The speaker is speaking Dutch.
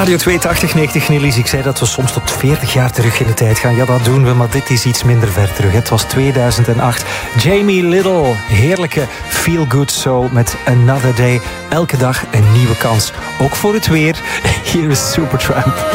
Radio 28090 Nelly's. Ik zei dat we soms tot 40 jaar terug in de tijd gaan. Ja, dat doen we, maar dit is iets minder ver terug. Het was 2008. Jamie Little, heerlijke Feel Good Soul met Another Day. Elke dag een nieuwe kans. Ook voor het weer. Hier is Supertramp.